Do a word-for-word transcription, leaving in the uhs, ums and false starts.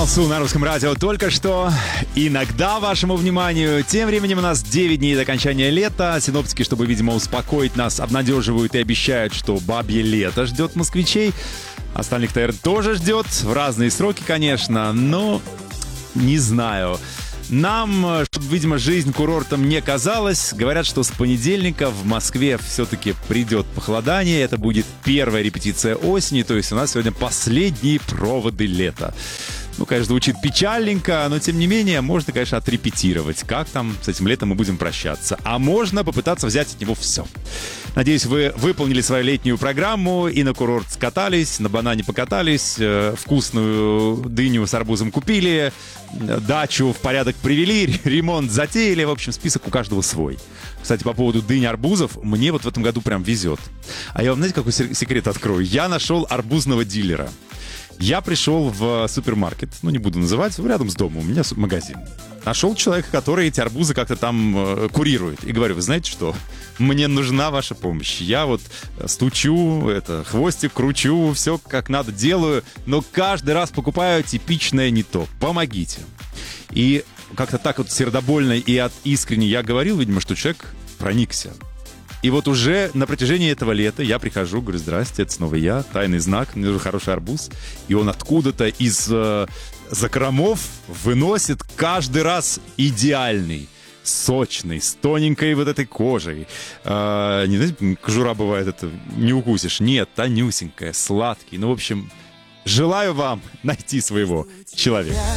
Алсу на русском радио только что. Иногда вашему вниманию. Тем временем у нас девять дней до окончания лета. Синоптики, чтобы, видимо, успокоить нас, обнадеживают и обещают, что бабье лето ждет москвичей. Остальных, наверное, тоже ждет. В разные сроки, конечно, но не знаю. Нам, чтобы, видимо, жизнь курортом не казалась, говорят, что с понедельника в Москве все-таки придет похолодание. Это будет первая репетиция осени, то есть у нас сегодня последние проводы лета. Ну, конечно, звучит печальненько, но, тем не менее, можно, конечно, отрепетировать, как там с этим летом мы будем прощаться. А можно попытаться взять от него все. Надеюсь, вы выполнили свою летнюю программу и на курорт скатались, на банане покатались, э, вкусную дыню с арбузом купили, дачу в порядок привели, ремонт затеяли. В общем, список у каждого свой. Кстати, по поводу дыни арбузов, мне вот в этом году прям везет. А я вам, знаете, какой секрет открою? Я нашел арбузного дилера. Я пришел в супермаркет, ну, не буду называть, рядом с домом, у меня магазин. Нашел человека, который эти арбузы как-то там э, курирует. И говорю, вы знаете что? Мне нужна ваша помощь. Я вот стучу, это, хвостик кручу, все как надо делаю, но каждый раз покупаю типичное не то. Помогите. И как-то так вот сердобольно и от искренне я говорил, видимо, что человек проникся. И вот уже на протяжении этого лета я прихожу, говорю, здрасте, это снова я, тайный знак, мне нужен хороший арбуз. И он откуда-то из э, закромов выносит каждый раз идеальный, сочный, с тоненькой вот этой кожей. Э, не знаете, кожура бывает, это не укусишь. Нет, тонюсенькая, сладкий. Ну, в общем, желаю вам найти своего человека.